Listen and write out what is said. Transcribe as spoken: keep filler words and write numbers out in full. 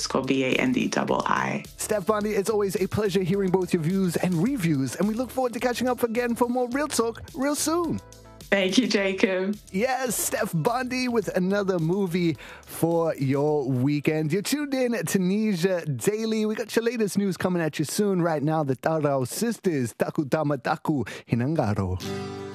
underscore B A N D double I. Steph Bondi, it's always a pleasure hearing both your views and reviews, and we look forward to catching up again for more Real Talk real soon. Thank you, Jacob. Yes, Steph Bondi with another movie for your weekend. You're tuned in to Tunisia Daily. We got your latest news coming at you soon. Right now, the Tarao sisters, Taku Tama Taku Hinangaro.